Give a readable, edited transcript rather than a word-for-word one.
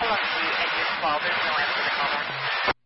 on the exit 12. There's no answer to the callback.